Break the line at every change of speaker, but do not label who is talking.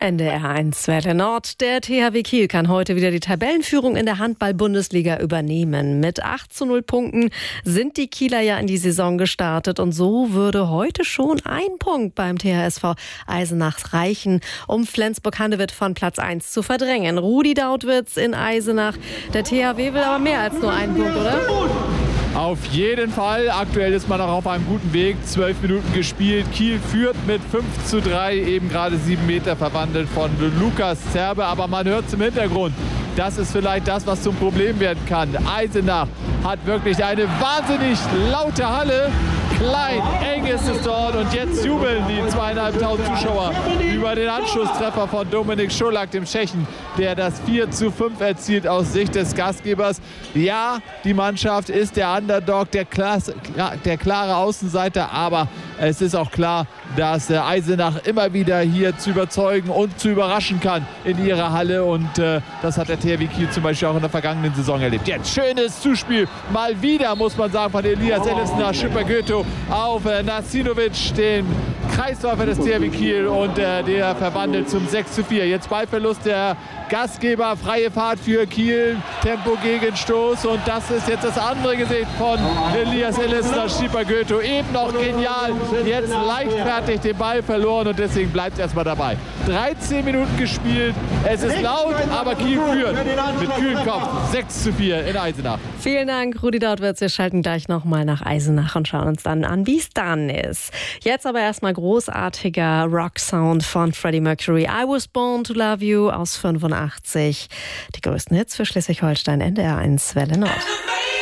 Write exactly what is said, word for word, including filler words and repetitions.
N D R eins Welle Nord. Der T H W Kiel kann heute wieder die Tabellenführung in der Handball-Bundesliga übernehmen. Mit acht zu null Punkten sind die Kieler ja in die Saison gestartet. Und so würde heute schon ein Punkt beim T H S V Eisenach reichen, um Flensburg-Handewitt von Platz eins zu verdrängen. Rudi Dautwitz in Eisenach. Der T H W will aber mehr als nur einen Punkt, oder?
Auf jeden Fall. Aktuell ist man auch auf einem guten Weg. Zwölf Minuten gespielt. Kiel führt mit fünf zu drei. Eben gerade sieben Meter verwandelt von Lukas Zerbe. Aber man hört zum Hintergrund. Das ist vielleicht das, was zum Problem werden kann. Eisenach hat wirklich eine wahnsinnig laute Halle. Klein, eng ist es dort und jetzt jubeln die zweieinhalbtausend Zuschauer über den Anschlusstreffer von Dominik Scholak, dem Tschechen, der das vier zu fünf erzielt aus Sicht des Gastgebers. Ja, die Mannschaft ist der Underdog, der, Klasse, der klare Außenseiter, aber es ist auch klar, dass Eisenach immer wieder hier zu überzeugen und zu überraschen kann in ihrer Halle und äh, das hat der T H W Kiel zum Beispiel auch in der vergangenen Saison erlebt. Jetzt schönes Zuspiel, mal wieder muss man sagen, von Elias Ellison nach Schipper-Goethe auf äh, Nasinovic, den Kreisläufer des T H W Kiel und äh, der verwandelt zum sechs zu vier. Jetzt Ballverlust der Gastgeber, freie Fahrt für Kiel, Tempo Gegenstoß und das ist jetzt das andere Gesicht von Elias Ellison nach Schipper-Goethe. Eben noch genial, jetzt leichtfertig den Ball verloren und deswegen bleibt es erstmal dabei. dreizehn Minuten gespielt, es ist laut, aber Kiel führt mit kühlem Kopf sechs zu vier in Eisenach.
Vielen Dank, Rudi Dautwitz. Wir schalten gleich nochmal nach Eisenach und schauen uns dann an, wie es dann ist. Jetzt aber erstmal großartiger Rock-Sound von Freddie Mercury. I Was Born to Love You aus fünfundachtzig. Die größten Hits für Schleswig-Holstein, N D R eins Welle Nord.